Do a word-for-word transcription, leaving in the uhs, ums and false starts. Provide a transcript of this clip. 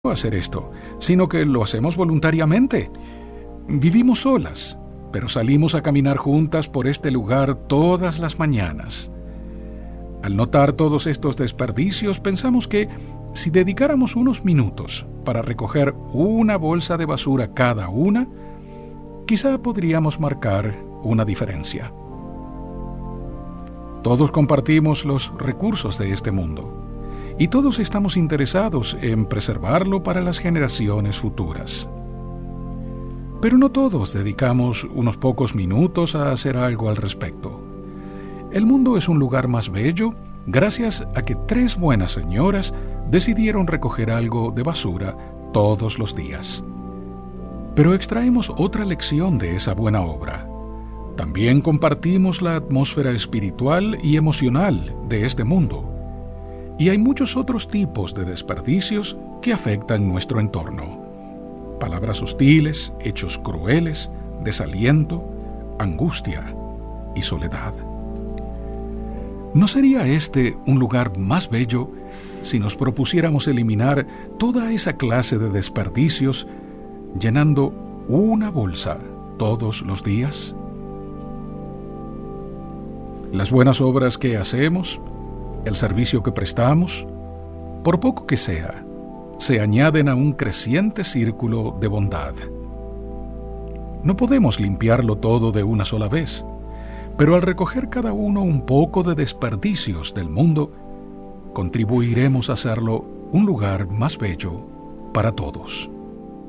hacer esto, sino que lo hacemos voluntariamente. Vivimos solas, pero salimos a caminar juntas por este lugar todas las mañanas. Al notar todos estos desperdicios, pensamos que si dedicáramos unos minutos para recoger una bolsa de basura cada una, quizá podríamos marcar una diferencia. Todos compartimos los recursos de este mundo y todos estamos interesados en preservarlo para las generaciones futuras. Pero no todos dedicamos unos pocos minutos a hacer algo al respecto. El mundo es un lugar más bello gracias a que tres buenas señoras decidieron recoger algo de basura todos los días. Pero extraemos otra lección de esa buena obra. También compartimos la atmósfera espiritual y emocional de este mundo. Y hay muchos otros tipos de desperdicios que afectan nuestro entorno. Palabras hostiles, hechos crueles, desaliento, angustia y soledad. ¿No sería este un lugar más bello si nos propusiéramos eliminar toda esa clase de desperdicios llenando una bolsa todos los días? Las buenas obras que hacemos, el servicio que prestamos, por poco que sea, se añaden a un creciente círculo de bondad. No podemos limpiarlo todo de una sola vez, pero al recoger cada uno un poco de desperdicios del mundo, contribuiremos a hacerlo un lugar más bello para todos.